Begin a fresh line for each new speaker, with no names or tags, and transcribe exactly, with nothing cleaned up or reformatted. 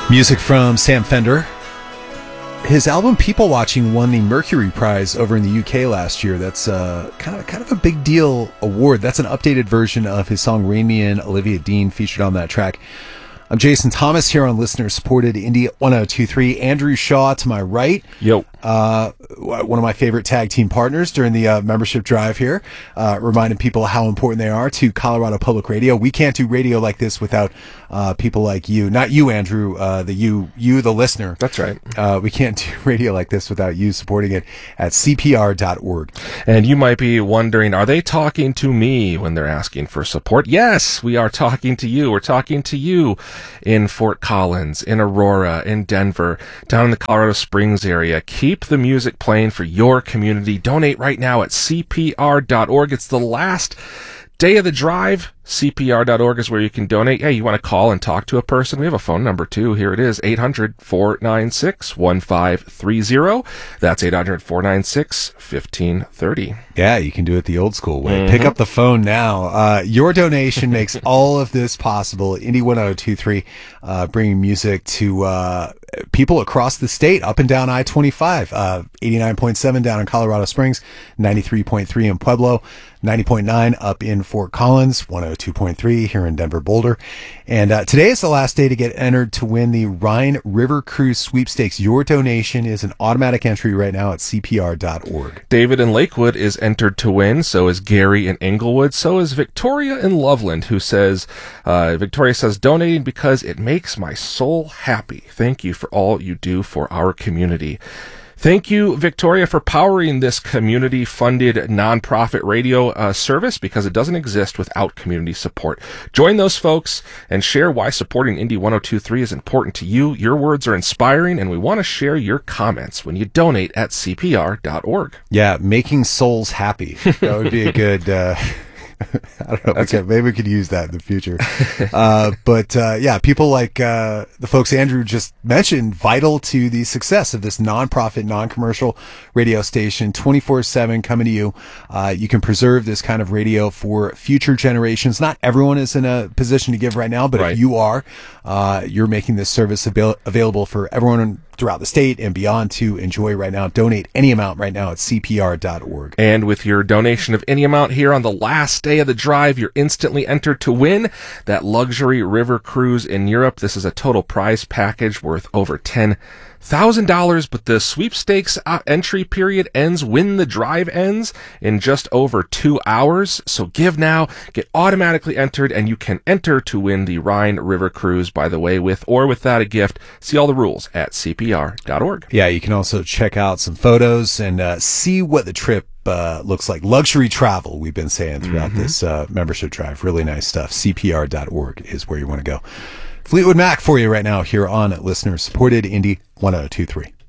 Music from Sam Fender. His album People Watching won the Mercury Prize over in the U K last year. That's uh, kind of kind of a big deal award. That's an updated version of his song Rain Me In. Olivia Dean featured on that track. I'm Jason Thomas here on listener-supported Indie one oh two three. Andrew Shaw to my right.
Yo.
Uh, one of my favorite tag team partners during the uh, membership drive here, uh, reminding people how important they are to Colorado Public Radio. We can't do radio like this without uh, people like you. Not you, Andrew, uh, the you, you, the listener.
That's right.
Uh, we can't do radio like this without you supporting it at C P R dot org.
And you might be wondering, are they talking to me when they're asking for support? Yes, we are talking to you. We're talking to you in Fort Collins, in Aurora, in Denver, down in the Colorado Springs area. Keep the music playing for your community. Donate right now at C P R dot org. It's the last day of the drive. C P R dot org is where you can donate. Hey, you want to call and talk to a person? We have a phone number too. Here it is, eight hundred, four nine six, one five three zero. That's eight hundred, four nine six, one five three zero.
Yeah, you can do it the old school way.
Mm-hmm.
Pick up the phone now. Uh, your donation makes all of this possible. Indie one oh two three, uh, bringing music to uh, people across the state, up and down I twenty-five, uh, eighty-nine point seven down in Colorado Springs, ninety-three point three in Pueblo, ninety point nine up in Fort Collins, one oh two point three here in Denver Boulder. And uh, today is the last day to get entered to win the Rhine River Cruise Sweepstakes. Your donation is an automatic entry right now at C P R dot org.
David in Lakewood is entered to win. So is Gary in Englewood. So is Victoria in Loveland, who says, uh, Victoria says, donating because it makes my soul happy. Thank you for all you do for our community. Thank you, Victoria, for powering this community-funded nonprofit radio uh, service, because it doesn't exist without community support. Join those folks and share why supporting Indie one oh two three is important to you. Your words are inspiring, and we want to share your comments when you donate at C P R dot org.
Yeah, making souls happy. That would be a good... Uh... I don't know. We can, maybe we could use that in the future. Uh, but uh, yeah, people like uh, the folks Andrew just mentioned, vital to the success of this nonprofit, non-commercial radio station, twenty-four seven coming to you. Uh, you can preserve this kind of radio for future generations. Not everyone is in a position to give right now, but
right.
if you are, uh, you're making this service avail- available for everyone throughout the state and beyond to enjoy right now. Donate any amount right now at C P R dot org.
And with your donation of any amount here on the last day of the drive, you're instantly entered to win that luxury river cruise in Europe. This is a total prize package worth over ten thousand dollars, but the sweepstakes uh, entry period ends when the drive ends in just over two hours. So give now, get automatically entered, and you can enter to win the Rhine River Cruise, by the way, with or without a gift. See all the rules at C P R dot org.
Yeah, you can also check out some photos and uh, see what the trip uh, looks like. Luxury travel, we've been saying throughout mm-hmm. this uh, membership drive. Really nice stuff. C P R dot org is where you want to go. Fleetwood Mac for you right now here on listener-supported Indie one oh two three.